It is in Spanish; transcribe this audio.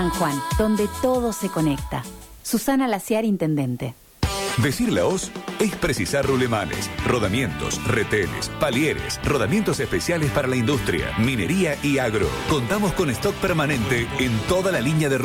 San Juan, donde todo se conecta. Susana Laciar, intendente. Decir la hoz es precisar rulemanes, rodamientos, retenes, palieres, rodamientos especiales para la industria, minería y agro. Contamos con stock permanente en toda la línea de